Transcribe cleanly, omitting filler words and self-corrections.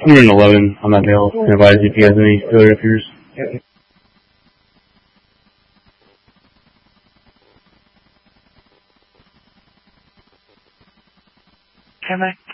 I'm running 11 on that deal. Can advise if you guys have any failure fears. Connect